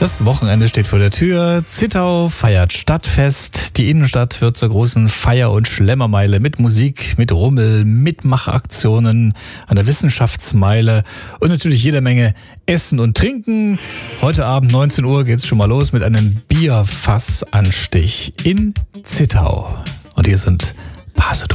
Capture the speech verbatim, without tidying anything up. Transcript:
Das Wochenende steht vor der Tür. Zittau feiert Stadtfest. Die Innenstadt wird zur großen Feier- und Schlemmermeile mit Musik, mit Rummel, Mitmachaktionen, einer Wissenschaftsmeile und natürlich jeder Menge Essen und Trinken. Heute Abend neunzehn Uhr geht's schon mal los mit einem Bierfassanstich in Zittau. Und hier sind Basedow.